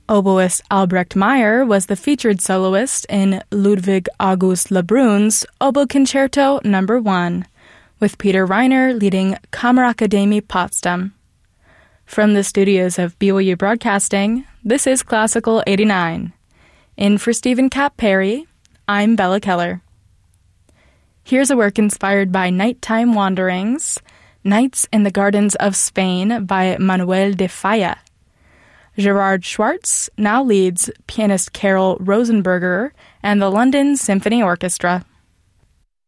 Oboist Albrecht Meyer was the featured soloist in Ludwig August Lebrun's Oboe Concerto No. 1, with Peter Reiner leading Kammerakademie Potsdam. From the studios of BYU Broadcasting, this is Classical 89. In for Stephen Kapp Perry, I'm Bella Keller. Here's a work inspired by nighttime wanderings, Nights in the Gardens of Spain by Manuel de Falla. Gerard Schwartz now leads pianist Carol Rosenberger and the London Symphony Orchestra.